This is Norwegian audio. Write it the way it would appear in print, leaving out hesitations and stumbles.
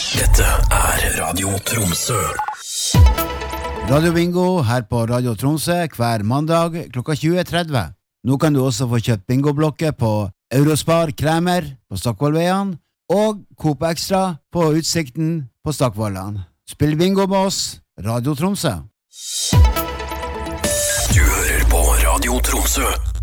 Dette Radio Tromsø. Radio Bingo her på Radio Tromsø hver mandag klokka 20.30. Nå kan du også få kjøpt bingoblokker på Eurospar Kremer på Stockvollveien og Coop Extra på Utsikten på Stockvollan. Spill bingo med oss, Radio Tromsø. Du hører på Radio Tromsø.